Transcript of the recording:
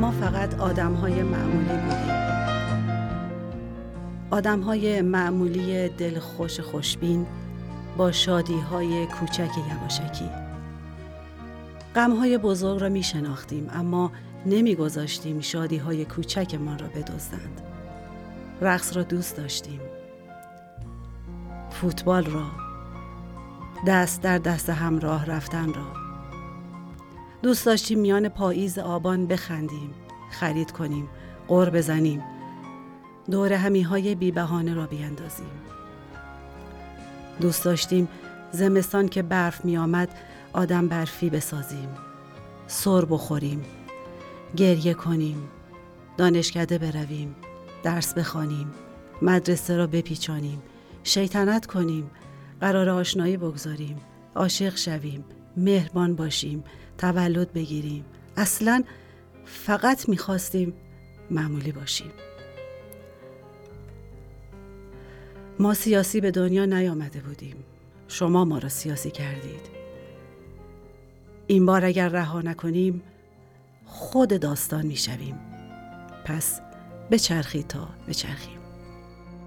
ما فقط آدم‌های معمولی بودیم. آدم‌های معمولی دلخوش خوشبین با شادی‌های کوچک یواشکی. غم‌های بزرگ را می‌شناختیم اما نمی‌گذاشتیم شادی‌های کوچکمان را بدزدند. رقص را دوست داشتیم. فوتبال را، دست در دست هم راه رفتن را. دوست داشتیم میان پاییز آبان بخندیم، خرید کنیم، غر بزنیم، دور همیهای بی بهانه را بیندازیم. دوست داشتیم زمستان که برف می آمد آدم برفی بسازیم، سر بخوریم، گریه کنیم، دانشکده برویم، درس بخوانیم، مدرسه را بپیچانیم، شیطنت کنیم، قرار آشنایی بگذاریم، عاشق شویم، مهربان باشیم، تولد بگیریم. اصلاً فقط می‌خواستیم معمولی باشیم. ما سیاسی به دنیا نیامده بودیم. شما ما را سیاسی کردید. این بار اگر رها نکنیم خود داستان می‌شویم. پس بچرخید تا بچرخیم.